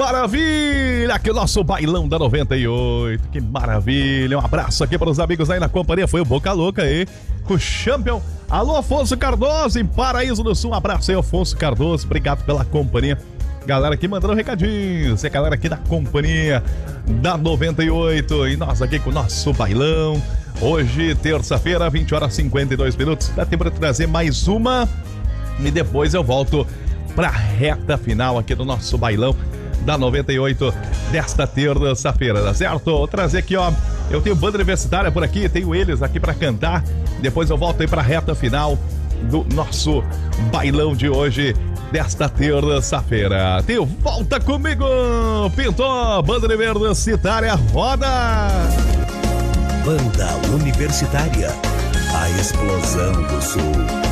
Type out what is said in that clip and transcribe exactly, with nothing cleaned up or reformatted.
maravilha! Aqui o nosso bailão da noventa e oito. Que maravilha! Um abraço aqui para os amigos aí na companhia. Foi o Boca Louca aí, com o Champion. Alô, Afonso Cardoso, em Paraíso do Sul. Um abraço aí, Afonso Cardoso. Obrigado pela companhia. Galera aqui mandando recadinhos. É a galera aqui da companhia da noventa e oito. E nós aqui com o nosso bailão. Hoje, terça-feira, vinte horas e cinquenta e dois minutos. Dá tempo de trazer mais uma. E depois eu volto pra reta final aqui do nosso bailão da noventa e oito desta terça-feira, tá certo? Vou trazer aqui, ó. Eu tenho banda universitária por aqui, tenho eles aqui pra cantar. Depois eu volto aí pra reta final do nosso bailão de hoje, desta terça-feira. Tenho Volta Comigo, pintou, banda universitária, roda! Banda Universitária, a explosão do sul.